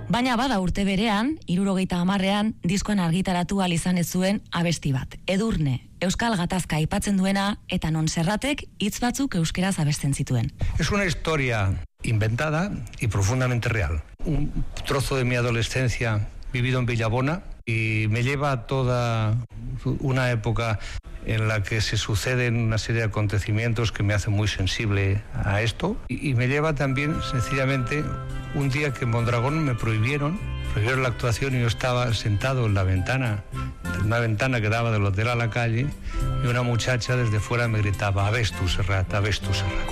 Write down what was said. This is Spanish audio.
Baina bada urte berean, 70ean, diskoan argitaratu ahal izan ez zuen abesti bat. Edurne, Euskal Gatazka aipatzen duena eta non Serratek hitz batzuk euskeraz abesten zituen. Es una historia inventada y profundamente real. Un trozo de mi adolescencia vivido en Villabona y me lleva a toda una época en la que se suceden una serie de acontecimientos que me hacen muy sensible a esto y me lleva también sencillamente un día que en Mondragón me prohibieron la actuación y yo estaba sentado en la ventana, en una ventana que daba del hotel a la calle y una muchacha desde fuera me gritaba: "A ves tú, Serrat, a ves tú, Serrat".